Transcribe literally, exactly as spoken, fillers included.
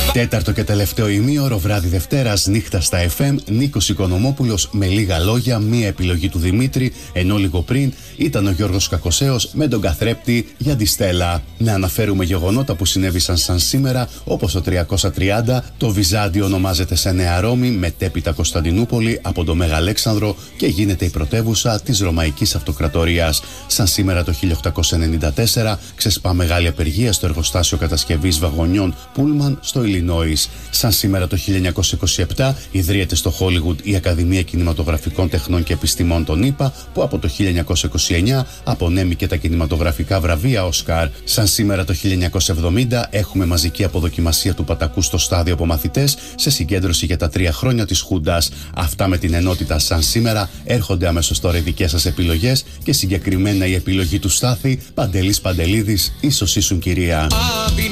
Τέταρτο και τελευταίο ημίωρο, βράδυ Δευτέρας, νύχτα στα εφ εμ, Νίκος Οικονομόπουλος με λίγα λόγια, μία επιλογή του Δημήτρη, ενώ λίγο πριν ήταν ο Γιώργος Κακοσέος με τον καθρέπτη για τη Στέλλα. Να αναφέρουμε γεγονότα που συνέβησαν σαν σήμερα, όπως το τριακόσια τριάντα, το Βυζάντιο ονομάζεται σε Νέα Ρώμη, μετέπειτα Κωνσταντινούπολη από το Μέγα Αλέξανδρο και γίνεται η πρωτεύουσα της Ρωμαϊκής Αυτοκρατορίας. Σαν σήμερα το χίλια οκτακόσια ενενήντα τέσσερα ξεσπά μεγάλη απεργία στο εργοστάσιο κατασκευής βαγονιών Πούλμαν στο Ιλινόης. Σαν σήμερα το χίλια εννιακόσια είκοσι επτά ιδρύεται στο Χόλιγουντ η Ακαδημία Κινηματογραφικών Τεχνών και Επιστημών των ΗΠΑ, που από το χίλια εννιακόσια είκοσι εννιά απονέμει και τα κινηματογραφικά βραβεία Όσκαρ. Σαν σήμερα το χίλια εννιακόσια εβδομήντα έχουμε μαζική αποδοκιμασία του Πατακού στο στάδιο από μαθητές σε συγκέντρωση για τα τρία χρόνια της Χούντας. Αυτά με την ενότητα σαν σήμερα. Έρχονται αμέσως τώρα οι δικές σας επιλογές και συγκεκριμένα η επιλογή του Στάθη. Παντελής Παντελίδης, ίσως ήσουν κυρία.